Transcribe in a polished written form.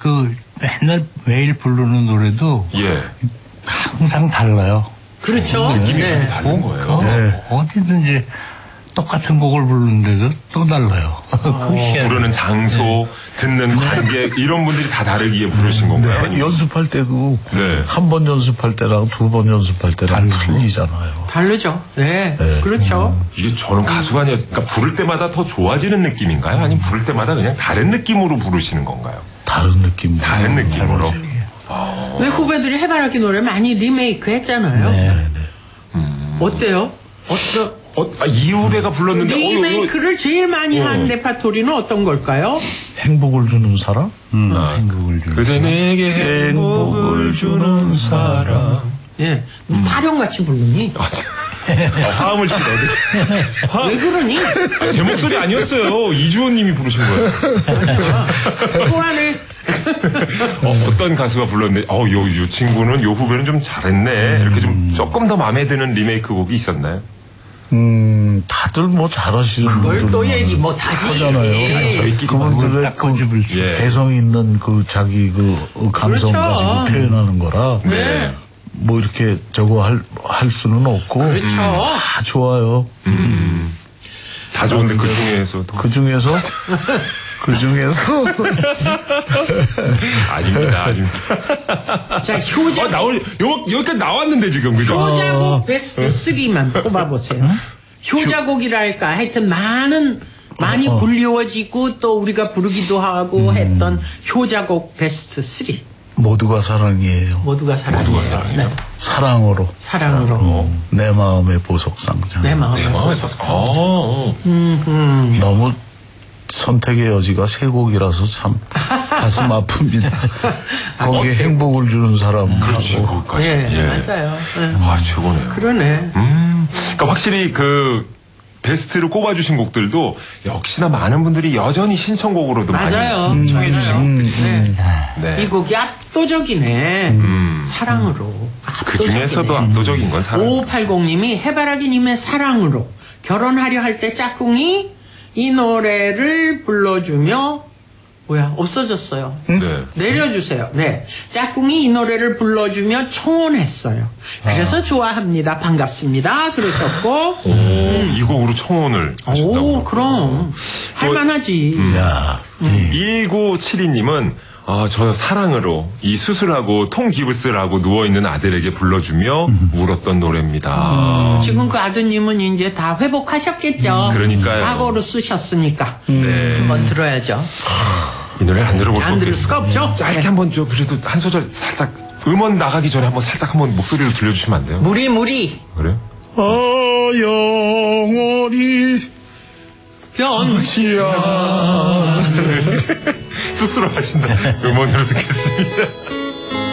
그 맨날 매일 부르는 노래도 예. 항상 달라요. 그렇죠. 느낌이 네. 많이 다른 거예요. 네. 어디든지 똑같은 곡을 부르는데도 또 달라요. 부르는 장소, 듣는 관객 이런 분들이 다 다르기에 부르신 건가요? 네, 연습할 때도 네. 한 번 연습할 때랑 두 번 연습할 때랑 틀리잖아요. 다르죠. 네. 그렇죠. 이게 저는 가수가 아니라 그러니까 부를 때마다 더 좋아지는 느낌인가요? 아니면 부를 때마다 그냥 다른 느낌으로 부르시는 건가요? 다른 느낌. 다른 느낌으로. 왜 후배들이 해바라기 노래 많이 리메이크 했잖아요. 네. 어때요? 이 후배가 불렀는데 리메이크를 제일 많이 한 레파토리는 어떤 걸까요? 행복을 주는 사람? 행복을 주는 그대 내게 행복을 주는 사람. 예. 타령같이 부르니? 화음을 치다 왜 그러니? 제 목소리 아니었어요. 이주호님이 부르신 거예요. 소환을. 어떤 가수가 불렀는데, 요 친구는, 요 후배는 좀 잘했네. 이렇게 좀 조금 더 마음에 드는 리메이크 곡이 있었나요? 다들 뭐 잘하시는 그걸 분들 또 얘기 못하지. 하잖아요. 저희끼리 그분들의 딱 꼬집을 수. 예. 개성 있는 그 자기 그 감성 그렇죠. 가지고 표현하는 거라 네. 뭐 이렇게 저거 할 수는 없고 그렇죠. 다 좋아요. 다 좋은데 그 중에서도. 그 중에서 아닙니다. 자, 효자. 여기까지 나왔는데 지금, 그죠? 효자곡 베스트 3만 뽑아보세요. 효자곡이랄까 하여튼 많이 불리워지고 또 우리가 부르기도 하고 했던 효자곡 베스트 3. 모두가 사랑이에요. 모두가 사랑이에요. 모두가 사랑이에요. 네. 사랑으로 사랑으로. 내 마음의 보석상자. 내 마음에 너무 선택의 여지가 세 곡이라서 참 가슴 아픕니다. 거기에 행복을 주는 사람. 그렇지, 그것까지. 예, 맞아요. 예. 최고네요. 그러네. 그러니까 확실히 그 베스트를 꼽아주신 곡들도 역시나 많은 분들이 여전히 신청곡으로도 맞아요. 많이 청해주신 곡들이. 네. 이 곡이 압도적이네. 사랑으로. 그 중에서도 압도적인 건 사랑. 5580님이 해바라기님의 사랑으로 결혼하려 할 때 짝꿍이 이 노래를 불러주며 없어졌어요. 네. 내려주세요. 네. 짝꿍이 이 노래를 불러주며 청혼했어요. 그래서 좋아합니다. 반갑습니다. 그러셨고. 이 곡으로 청혼을 하셨다고. 그럼. 할만하지. 야, 1972님은 저 사랑으로 이 수술하고 통기부스를 누워있는 아들에게 불러주며 울었던 노래입니다. 지금 그 아드님은 이제 다 회복하셨겠죠. 그러니까요. 과거로 쓰셨으니까. 네. 한번 들어야죠. 이 노래 안 들어볼 수 안 들을 없겠어요. 수가 없죠. 짧게 한번 그래도 한 소절 살짝 음원 나가기 전에 한번 살짝 한번 목소리로 들려주시면 안 돼요? 무리. 그래요? 영원히 변치 쑥스러워하신다. 음원으로 듣겠습니다.